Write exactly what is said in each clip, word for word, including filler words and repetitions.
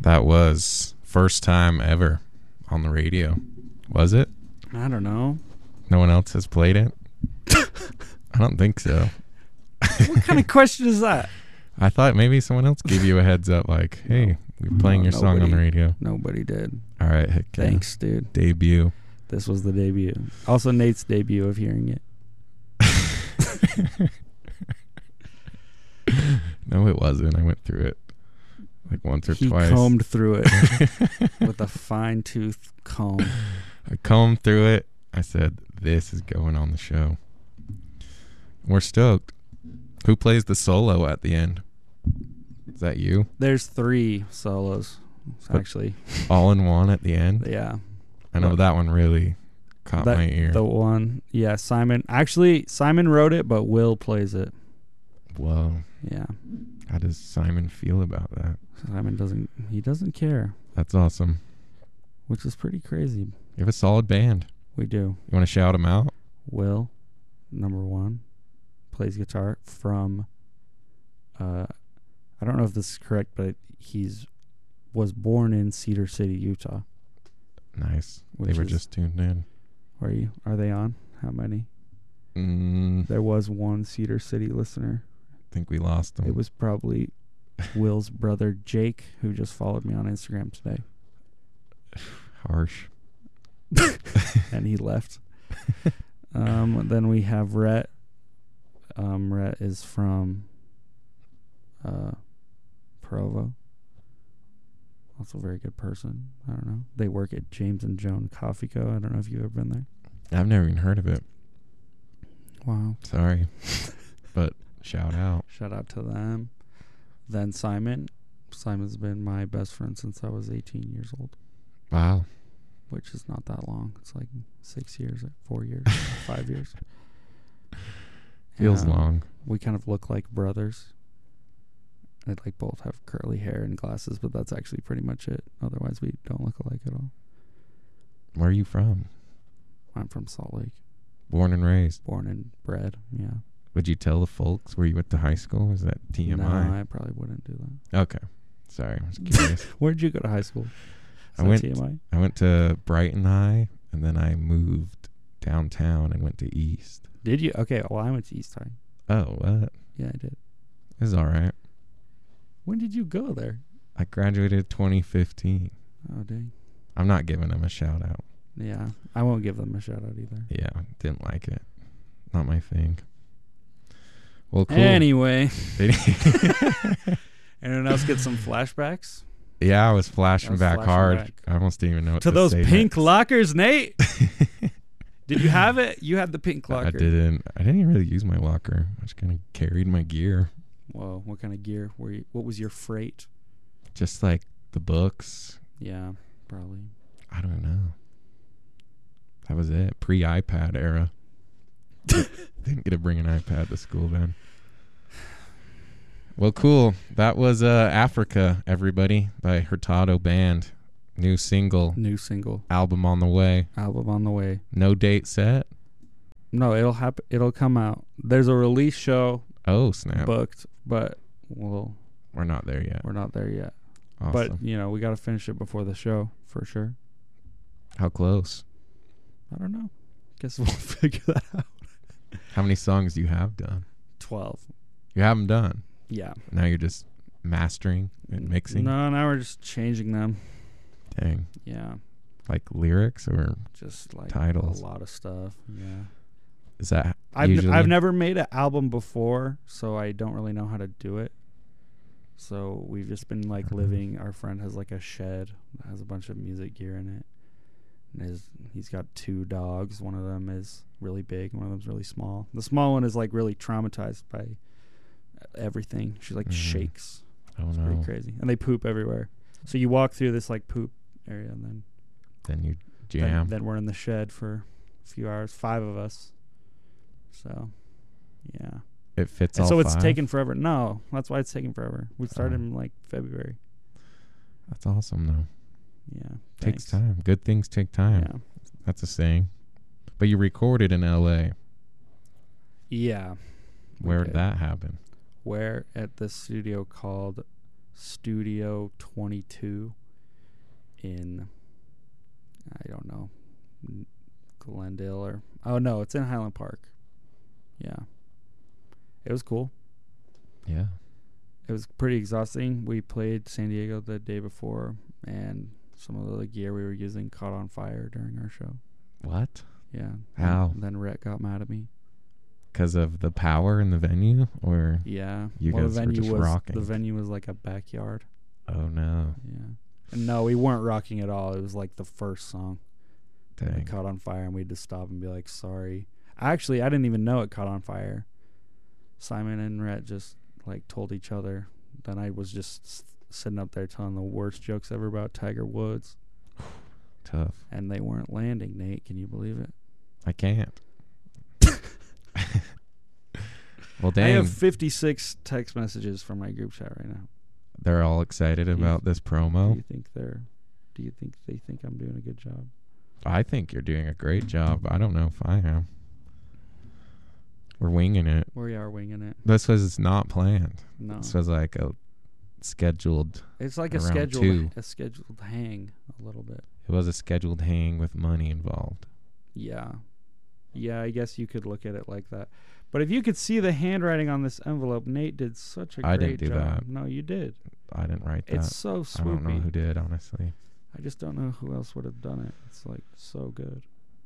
That was first time ever on the radio. Was it? I don't know. No one else has played it? I don't think so. What kind of question is that? I thought maybe someone else gave you a heads up like, hey, we're playing No, your song on the nobody- radio. Nobody did. All right. Heck yeah. Thanks, dude. Debut. This was the debut. Also, Nate's debut of hearing it. No, it wasn't. I went through it like once or he twice. combed through it with a fine tooth comb. I combed through it. I said, this is going on the show. We're stoked. Who plays the solo at the end? Is that you? There's three solos, But- actually. All in one at the end? Yeah. I know But- that one really caught That- my ear. The one, yeah, Simon. Actually, Simon wrote it, but Will plays it. Whoa. Yeah. How does Simon feel about that? Simon doesn't, he doesn't care, That's awesome. which is pretty crazy. You have a solid band. We do. You want to shout them out? Will, number one, plays guitar from, uh, I don't know if this is correct, but he's was born in Cedar City, Utah. Nice. Which they were is- just tuned in. Are you? Are they on? How many? Mm, There was one Cedar City listener. I think we lost them. It was probably Will's brother Jake, who just followed me on Instagram today, Harsh. and he left. Um, then we have Rhett. Um, Rhett is from uh, Provo. Also a very good person. I don't know. They work at James and Joan Coffee Co. I don't know if you've ever been there. I've never even heard of it. Wow. Sorry. But shout out. Shout out to them. Then Simon. Simon's been my best friend since I was eighteen years old, Wow. which is not that long. It's like six years, four years, five years. Feels Um, long. We kind of look like brothers. They like both have curly hair and glasses, but that's actually pretty much it. Otherwise, we don't look alike at all. Where are you from? I'm from Salt Lake, Born and raised. born and bred. Yeah. Would you tell the folks where you went to high school? Is that T M I? No, I probably wouldn't do that. Okay. Sorry, I was curious. Where'd you go to high school? Is I that went- T M I? I went to Brighton High, and then I moved downtown and went to East. Did you? Okay. Well, I went to East High. Oh, what? Yeah, I did. It's all right. When did you go there? I graduated twenty fifteen. Oh, dang. I'm not giving them a shout out. Yeah, I won't give them a shout out either. Yeah, didn't like it. Not my thing. Well, cool. Anyway, They- anyone else get some flashbacks yeah, I was flashing I was back flashing hard. back. I almost didn't even know what to to those say pink next. lockers, Nate? Did you have it? You had the pink locker. I didn't. I didn't even really use my locker. I just kind of carried my gear. Whoa, what kind of gear were you? What was your freight? Just like the books. Yeah, probably. I don't know. That was it. Pre-iPad era. Didn't get to bring an iPad to school then. Well, cool. That was uh, Africa, everybody, by Hurtado Band. New single, New single, album on the way. album on the way. No date set. No, it'll happen. It'll come out. There's a release show Oh, snap. booked, but we'll We're not there yet. we're not there yet. Awesome. But you know, we got to finish it before the show for sure. How close? I don't know. Guess we'll figure that out. How many songs do you have done? Twelve. You have them done. Yeah. Now you're just mastering and mixing. No, now we're just changing them. Dang. Yeah. Like lyrics or Just like Titles. a lot of stuff. Yeah. is that I've n- usually? I've never made an album before, so I don't really know how to do it. So we've just been like Mhm. living. Our friend has like a shed that has a bunch of music gear in it. And his, he's got two dogs. One of them is really big. One of them's really small. The small one is like really traumatized by everything. She like Mhm. shakes. Oh It's no. pretty crazy. And they poop everywhere. So you walk through this like poop area, and then Then you then, jam. then we're in the shed for a few hours. Five of us. So, yeah. it fits And all so it's five? taking forever. No, that's why it's taking forever. We started Oh. in like February. That's awesome though. Yeah. Takes thanks. time. Good things take time. Yeah. That's a saying. But you recorded in L A. Yeah. we Where did did. that happen? Where at this studio called Studio twenty-two in, I don't know, Glendale or, oh no, it's in Highland Park. Yeah. It was cool. Yeah. It was pretty exhausting. We played San Diego the day before, and some of the gear we were using caught on fire during our show. What? Yeah. How? And then Rhett got mad at me. Because of the power in the venue, or Yeah. you well, guys the were venue just was rocking? the venue was like a backyard. Oh no! Yeah. And no, we weren't rocking at all. It was like the first song. Dang. It caught on fire, and we had to stop and be like, "Sorry." Actually, I didn't even know it caught on fire. Simon and Rhett just like told each other. Then I was just s- sitting up there telling the worst jokes ever about Tiger Woods, Tough. and they weren't landing. Nate, can you believe it? I can't. Well, I dang. have fifty-six text messages from my group chat right now. They're all excited you- about this Do promo. you think they're? Do you think they think I'm doing a good job? I think you're doing a great job. I don't know if I am. We're winging it. We are winging it. This was not planned. No, This was like a scheduled. it's like a around scheduled two. a scheduled hang a little bit. It was a scheduled hang with money involved. Yeah. Yeah, I guess you could look at it like that. But if you could see the handwriting on this envelope, Nate did such a I great didn't do job. that. No, you did. I didn't write that. It's so I don't know swoopy. who did, honestly. I just don't know who else would have done it. It's like so good.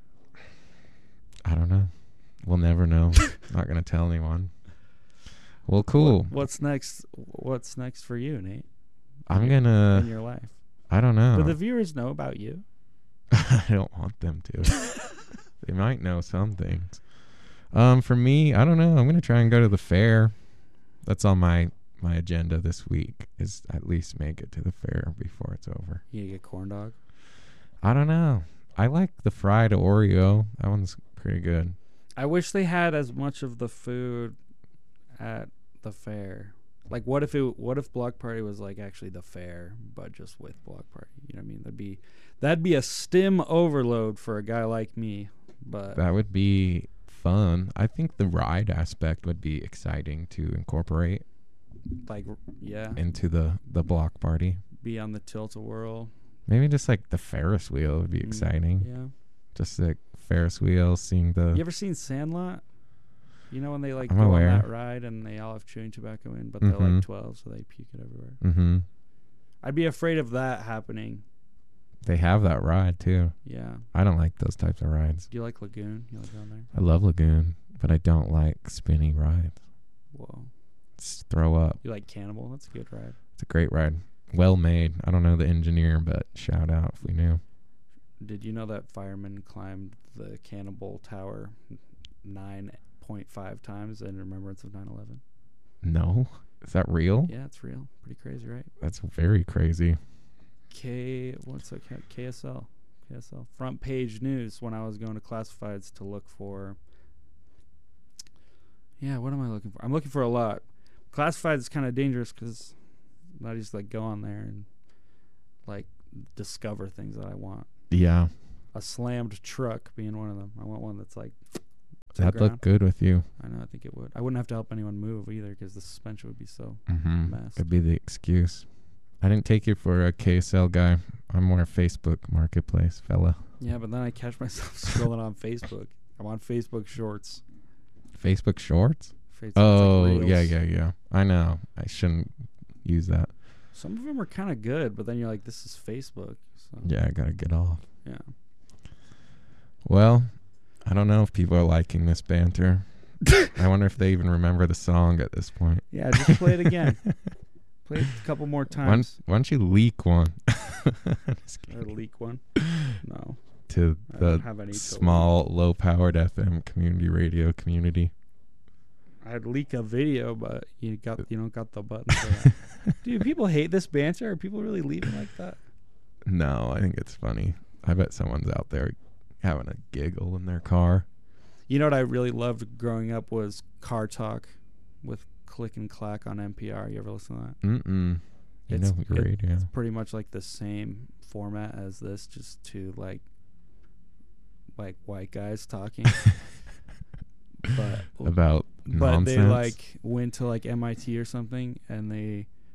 I don't know. We'll never know. Not gonna tell anyone. Well, cool. What, what's next? What's next for you, Nate? I'm in gonna. your life. I don't know. Do the viewers know about you? I don't want them to. They might know some things. Um, for me, I don't know. I'm gonna try and go to the fair. That's on my my agenda this week. Is at least make it to the fair before it's over. You get corn dog. I don't know. I like the fried Oreo. That one's pretty good. I wish they had as much of the food at the fair. Like, what if it? What if Block Party was like actually the fair, but just with Block Party? You know what I mean? That'd be that'd be a stim overload for a guy like me. But That would be fun. I think the ride aspect would be exciting to incorporate like, yeah, into the the Block Party. be on the tilt-a-whirl. Maybe just like the Ferris wheel would be Mm, exciting. Yeah. Just like Ferris wheel, seeing the. You ever seen Sandlot? You know when they like I'm go aware. on that ride and they all have chewing tobacco in, but they're Mhm. like twelve, so they puke it everywhere. Mm-hmm. I'd be afraid of that happening. They have that ride too. Yeah. I don't like those types of rides. Do you like Lagoon? You like going there? I love Lagoon, but I don't like spinny rides. Whoa. Just throw up. You like Cannibal? That's a good ride. It's a great ride. Well made. I don't know the engineer, but shout out if we knew. Did you know that firemen climbed the Cannibal Tower nine point five times in remembrance of nine eleven? No? Is that real? Yeah, it's real. Pretty crazy, right? That's very crazy. K, what's that? K S L. K S L. Front page news when I was going to classifieds to look for. Yeah, what am I looking for? I'm looking for a lot. Classifieds is kind of dangerous because I just like go on there and like discover things that I want. Yeah. A slammed truck being one of them. I want one that's like. to the That'd ground. look good with you. I know. I think it would. I wouldn't have to help anyone move either because the suspension would be so. Mm-hmm. Messed. It'd be the excuse. I didn't take you for a K S L guy. I'm more a Facebook marketplace fella. Yeah, but then I catch myself scrolling on Facebook. I'm on Facebook Shorts. Facebook Shorts? Facebook, it's like Oh, Reels. yeah, yeah, yeah. I know. I shouldn't use that. Some of them are kind of good, but then you're like, this is Facebook. So, Yeah, I gotta get off. yeah. Well, I don't know if people are liking this banter. I wonder if they even remember the song at this point. Yeah, just play it again. Play it a couple more Why times. don't, why don't you leak one Just Or kidding. leak one. No. to I the don't have any to small, low-powered F M community radio community? I'd leak a video, but you got you don't got the button for that. Dude, people hate this banter. Are people really leaving like that? No, I think it's funny. I bet someone's out there having a giggle in their car. You know what I really loved growing up was Car Talk with Click and Clack on N P R. You ever listen to that? Mm-mm. You It's- know, it- radio. It's pretty much like the same format as this, just to like like white guys talking. but About but nonsense. they like went to like M I T or something, and they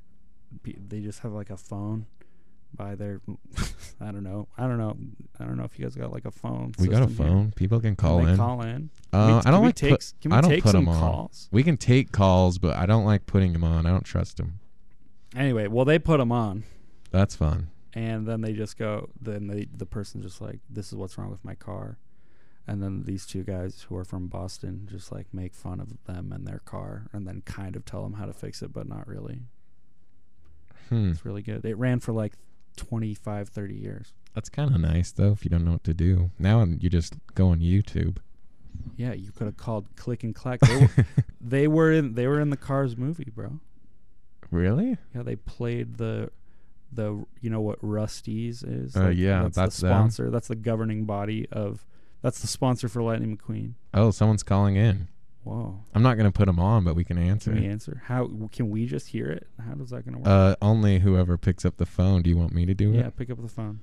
pe- they just have like a phone by their. I don't know. I don't know. I don't know if you guys got like a phone. We got a system here. phone. People can call Can they in. Call in. Uh, We- I can don't we like take, put. s- Can we I don't take put some 'em on. calls? We can take calls, but I don't like putting them on. I don't trust them. Anyway, well, they put them on, That's fun. and then they just go. Then they, the person's just like, "This is what's wrong with my car," and then these two guys who are from Boston just like make fun of them and their car, and then kind of tell them how to fix it, but not really. Hmm. It's really good. It ran for like twenty-five, thirty years. That's kind of nice though. If you don't know what to do, now you just go on YouTube. Yeah, you could have called Click and Clack. They were, they were in. They were in the Cars movie, bro. Really? Yeah, they played the, the you know what Rusty's is? Uh, yeah, that's, that's the them. sponsor. That's the governing body of. That's the sponsor for Lightning McQueen. Oh, someone's calling in. Whoa. I'm not gonna put them on, but we can answer. Can we answer? How can we just hear it? How does that gonna work? Uh, only whoever picks up the phone. Do you want me to do yeah, it? pick up the phone.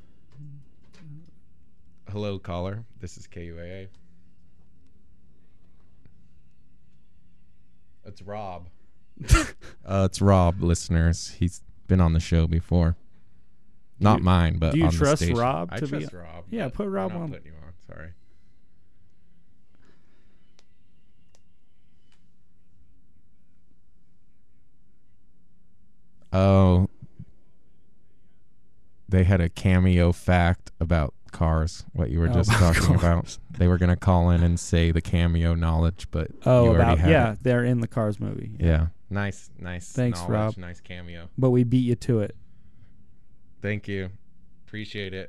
Hello, caller. This is K U A A. It's Rob. uh, it's Rob, listeners. He's been on the show before. Not you- mine, but do you on trust the station. Rob I to be- trust Rob. Yeah, but put I'm Rob not on. putting you on. Sorry. Oh, they had a cameo fact about cars. What you were Oh, just about talking cars. about. They were gonna call in and say the cameo knowledge, but Oh, you already about had yeah, it. they're in the Cars movie. Yeah. Nice, nice. Thanks, knowledge, Rob. Nice cameo. But we beat you to it. Thank you. Appreciate it.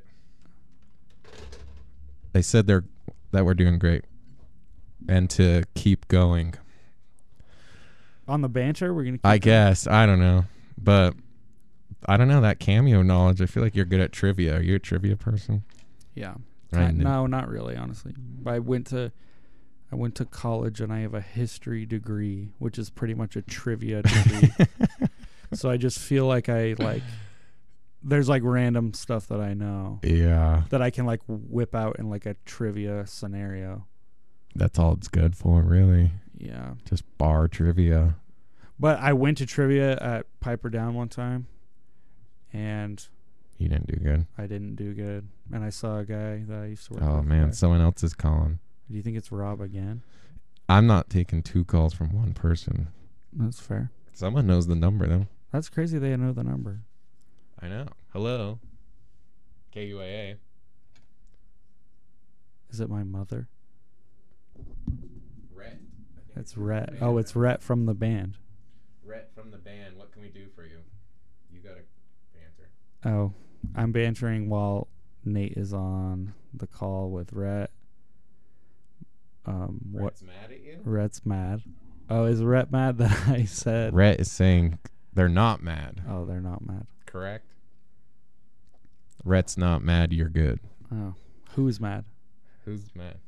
They said they're that we're doing great, and to keep going. On the banter, we're gonna. Keep I going? guess I don't know, but I don't know that cameo knowledge. I feel like you're good at trivia. Are you a trivia person? Yeah. I I- kn- no, not really, honestly. But I went to I went to college and I have a history degree, which is pretty much a trivia degree. So I just feel like I like there's like random stuff that I know Yeah, that I can like whip out in like a trivia scenario. that's all it's good for, really. Yeah. Just bar trivia. But I went to trivia at Piper Down one time and You didn't do good. I didn't do good. And I saw a guy that I used to work Oh with. man, there. someone else is calling. Do you think it's Rob again? I'm not taking two calls from one person. That's fair. Someone knows the number though. That's crazy they know the number. I know. Hello. K U A A. Is it my mother? Rhett. It's Rhett. Oh, it's Rhett from the band. Rhett from the band. What can we do for you? You got to answer. Oh, I'm bantering while Nate is on the call with Rhett. Um, what? Rhett's mad at you? Rhett's mad. Oh, is Rhett mad that I said? Rhett is saying they're not mad. Oh, they're not mad. Correct? Rhett's not mad. You're good. Oh, who's mad? Who's mad?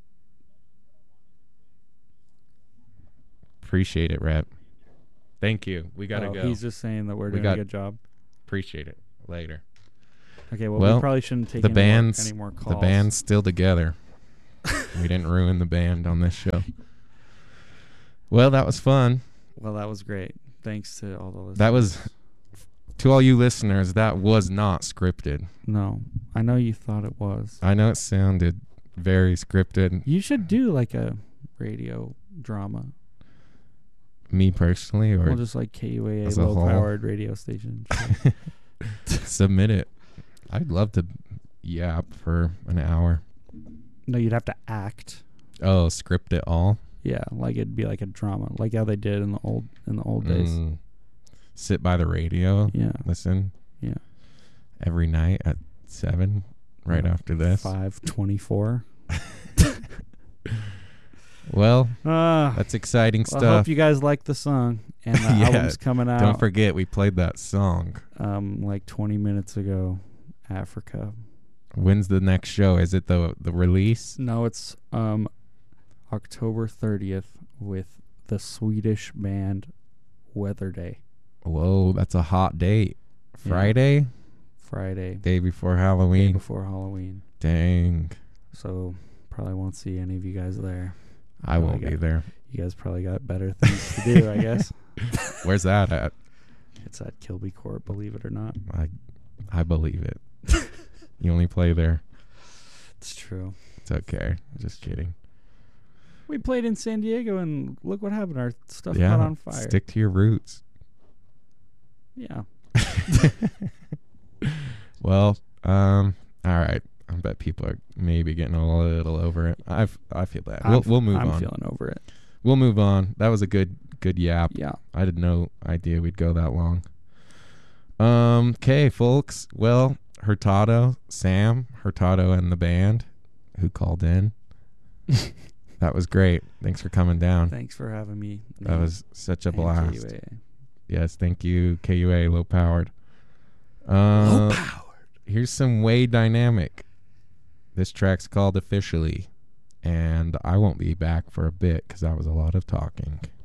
Appreciate it, Rhett. Thank you. We got to oh, go. He's just saying that we're We doing got- a good job. Appreciate it. Later. Okay, well, Well, we probably shouldn't take the any, band's- more, any more calls. The band's still together. We didn't ruin the band on this show. Well, that was fun. Well, that was great. Thanks to all the listeners. That was, to all you listeners, that was not scripted. No, I know you thought it was. I know it sounded very scripted. You should do like a radio drama. Me personally, or Well, just like K U A A as a whole? low-powered radio station. submit it. I'd love to yap for an hour. No, you'd have to act. Oh, script it all. Yeah, like it'd be like a drama, like how they did in the old in the old days. Mm. Sit by the radio. Yeah, Listen. Yeah. Every night at seven, right Yeah. after this. five twenty-four. Well, Ah, that's exciting well, I stuff. hope you guys like the song, and the Yeah, album's coming out. Don't forget, we played that song. Um, like twenty minutes ago, Africa. When's the next show? Is it the the release? No, it's um, October thirtieth with the Swedish band Weather Day. Whoa, that's a hot date. Yeah. Friday, Friday, day before day Halloween. before Halloween. Dang, So probably won't see any of you guys there. I Oh, won't my be God. there. You guys probably got better things to do, I guess. Where's that at? It's at Kilby Court, believe it or not. I I believe it. You only play there. It's true. It's okay. Just kidding. We played in San Diego, and look what happened. Our stuff Yeah, caught on fire. stick to your roots. Yeah. Well, um, all right. I bet people are maybe getting a little over it. I I feel that. We'll I'm, we'll move I'm on. feeling over it. We'll move on. That was a good good yap. Yeah. I had no idea we'd go that long. Um. Okay, folks. Well, Hurtado, Sam Hurtado, and the band who called in. That was great. Thanks for coming down. Thanks for having me. That was such a And blast. K U A. Yes, thank you, K U A, low powered. Uh, Low powered. Here's some Way Dynamic. This track's called Officially, and I won't be back for a bit because that was a lot of talking.